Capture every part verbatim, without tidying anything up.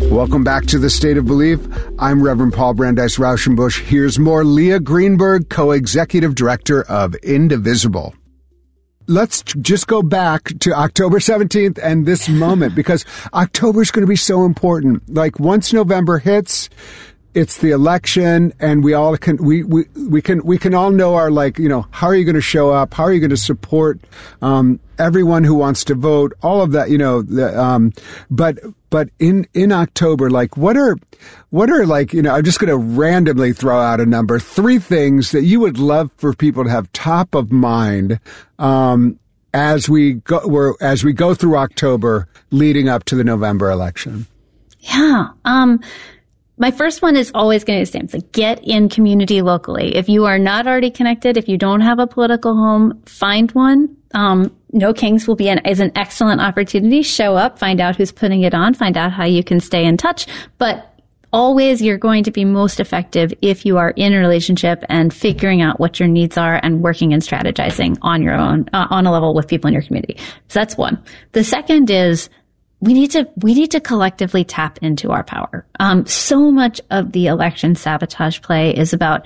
Welcome back to The State of Belief. I'm Reverend Paul Brandeis Rauschenbusch. Here's more Leah Greenberg, co-executive director of Indivisible. Let's just go back to October seventeenth and this moment, because October is going to be so important. Like, once November hits, it's the election, and we all can, we, we, we can, we can all know our, like, you know, how are you going to show up? How are you going to support, um, everyone who wants to vote? All of that, you know, the, um, but, but in, in October, like, what are, what are, like, you know, I'm just going to randomly throw out a number, three things that you would love for people to have top of mind, um, as we go, we're, as we go through October leading up to the November election. Yeah. Um, My first one is always going to be the same. So get in community locally. If you are not already connected, if you don't have a political home, find one. Um, No Kings will be an, is an excellent opportunity. Show up, find out who's putting it on, find out how you can stay in touch. But always you're going to be most effective if you are in a relationship and figuring out what your needs are and working and strategizing on your own, uh, on a level with people in your community. So that's one. The second is, We need to, we need to collectively tap into our power. Um, so much of the election sabotage play is about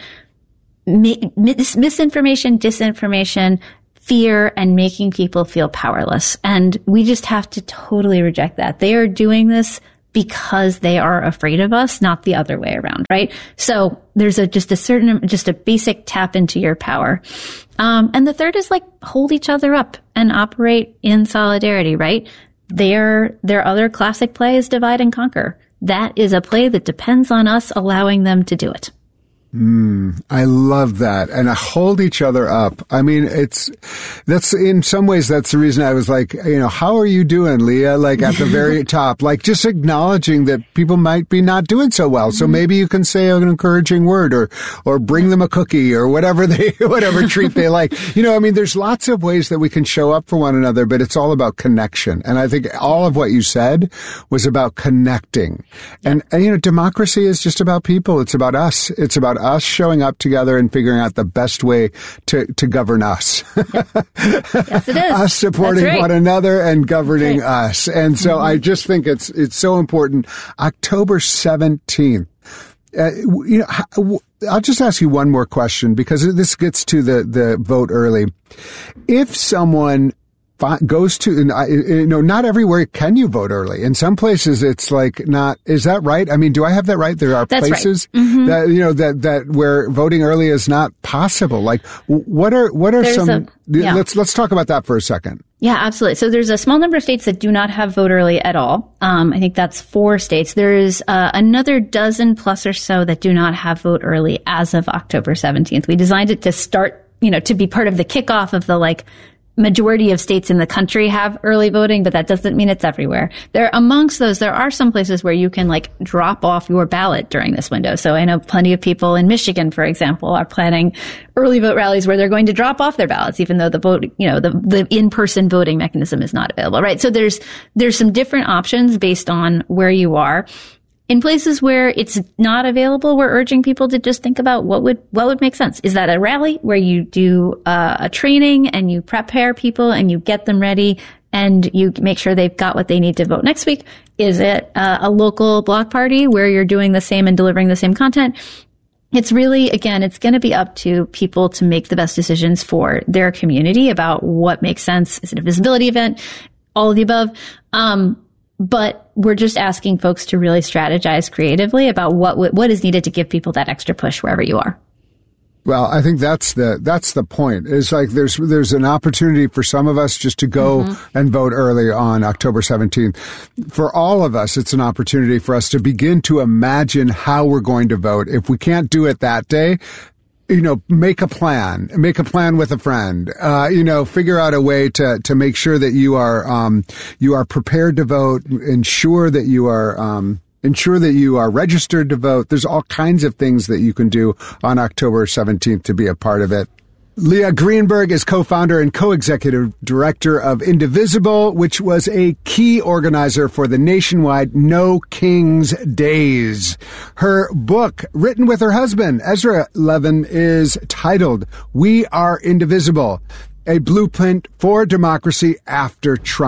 mi- mis- misinformation, disinformation, fear, and making people feel powerless. And we just have to totally reject that. They are doing this because they are afraid of us, not the other way around, right? So there's a, just a certain, just a basic tap into your power. Um, and the third is, like, hold each other up and operate in solidarity, right? Their, their other classic play is divide and conquer. That is a play that depends on us allowing them to do it. Mm, I love that. And I hold each other up. I mean, it's, that's, in some ways, that's the reason I was like, you know, how are you doing, Leah? Like, at the very top, like, just acknowledging that people might be not doing so well. So maybe you can say an encouraging word, or, or bring them a cookie, or whatever they, whatever treat they like. You know, I mean, there's lots of ways that we can show up for one another, but it's all about connection. And I think all of what you said was about connecting. And, and, you know, democracy is just about people. It's about us. It's about us showing up together and figuring out the best way to, to govern us. Yes, it is. Us supporting right. one another and governing right. us. And so mm-hmm. I just think it's, it's so important. October seventeenth. Uh, you know, how, I'll just ask you one more question, because this gets to the, the vote early. If someone goes to, you know, not everywhere can you vote early. In some places, it's like not, is that right? I mean, do I have that right? There are That's places right. mm-hmm. that, you know, that, that where voting early is not possible. Like, what are, what are There's some, a, yeah. let's, let's talk about that for a second. Yeah, absolutely. So there's a small number of states that do not have vote early at all. Um, I think that's four states. There's uh, another dozen plus or so that do not have vote early as of October seventeenth. We designed it to start, you know, to be part of the kickoff of the, like, majority of states in the country have early voting, but that doesn't mean it's everywhere. There, amongst those, there are some places where you can, like, drop off your ballot during this window. So I know plenty of people in Michigan, for example, are planning early vote rallies where they're going to drop off their ballots, even though the vote, you know, the, the in-person voting mechanism is not available, right? So there's, there's some different options based on where you are. In places where it's not available, we're urging people to just think about what would what would make sense. Is that a rally where you do uh, a training and you prepare people and you get them ready and you make sure they've got what they need to vote next week? Is it uh, a local block party where you're doing the same and delivering the same content? It's really, again, it's going to be up to people to make the best decisions for their community about what makes sense. Is it a visibility event? All of the above. Um, But we're just asking folks to really strategize creatively about what what is needed to give people that extra push wherever you are. Well, I think that's the that's the point. It's like there's there's an opportunity for some of us just to go mm-hmm. and vote early on October seventeenth. For all of us, it's an opportunity for us to begin to imagine how we're going to vote. If we can't do it that day, you know, make a plan, make a plan with a friend, uh, you know, figure out a way to, to make sure that you are, um, you are prepared to vote, ensure that you are, um, ensure that you are registered to vote. There's all kinds of things that you can do on October seventeenth to be a part of it. Leah Greenberg is co-founder and co-executive director of Indivisible, which was a key organizer for the nationwide No Kings Days. Her book, written with her husband, Ezra Levin, is titled We Are Indivisible, a blueprint for democracy after Trump.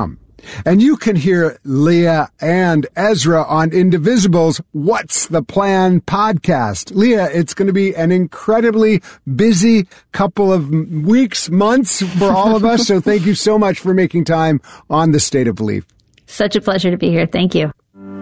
And you can hear Leah and Ezra on Indivisible's What's the Plan podcast. Leah, it's going to be an incredibly busy couple of weeks, months for all of us. So thank you so much for making time on The State of Belief. Such a pleasure to be here. Thank you.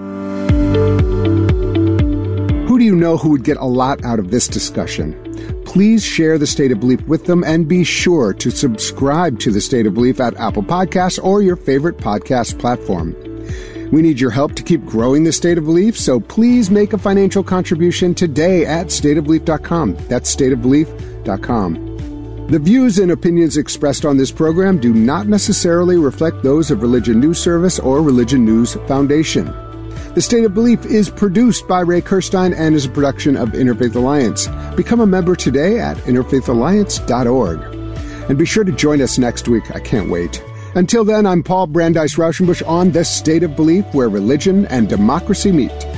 Who do you know who would get a lot out of this discussion? Please share The State of Belief with them and be sure to subscribe to The State of Belief at Apple Podcasts or your favorite podcast platform. We need your help to keep growing The State of Belief, so please make a financial contribution today at state of belief dot com. That's state of belief dot com. The views and opinions expressed on this program do not necessarily reflect those of Religion News Service or Religion News Foundation. The State of Belief is produced by Ray Kirstein and is a production of Interfaith Alliance. Become a member today at interfaith alliance dot org. And be sure to join us next week. I can't wait. Until then, I'm Paul Brandeis Rauschenbusch on The State of Belief, where religion and democracy meet.